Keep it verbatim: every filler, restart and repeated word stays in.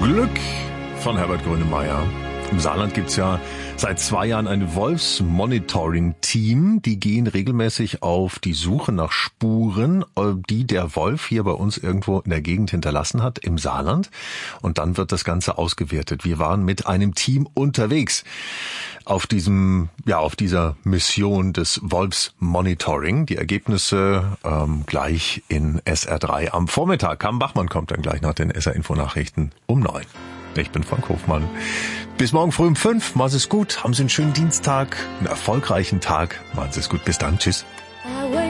Glück von Herbert Grönemeyer. Im Saarland gibt's ja seit zwei Jahren ein Wolfsmonitoring-Team. Die gehen regelmäßig auf die Suche nach Spuren, die der Wolf hier bei uns irgendwo in der Gegend hinterlassen hat, im Saarland. Und dann wird das Ganze ausgewertet. Wir waren mit einem Team unterwegs auf diesem, ja, auf dieser Mission des Wolfsmonitoring. Die Ergebnisse ähm, gleich in S R drei am Vormittag. Carmen Bachmann kommt dann gleich nach den S R-Info-Nachrichten um neun. Ich bin Frank Hofmann. Bis morgen früh um fünf. Machen Sie es gut. Haben Sie einen schönen Dienstag, einen erfolgreichen Tag. Machen Sie es gut. Bis dann. Tschüss.